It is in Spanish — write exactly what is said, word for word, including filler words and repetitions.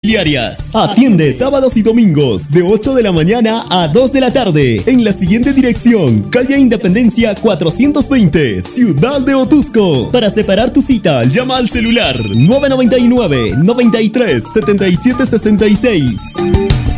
diarias. Atiende sábados y domingos de ocho de la mañana a dos de la tarde en la siguiente dirección: calle Independencia cuatrocientos veinte, Ciudad de Otuzco. Para separar tu cita, llama al celular nueve nueve nueve, noventa y tres, setenta y siete sesenta y seis.